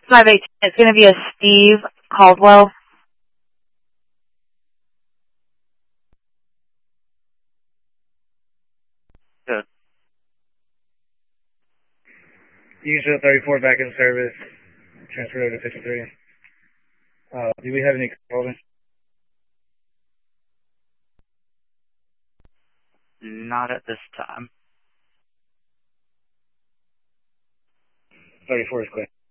518. It's going to be a Steve Caldwell. Good. Usual 34 back in service. Transferred over to 53. Do we have any control? Not at this time. 34 is clear.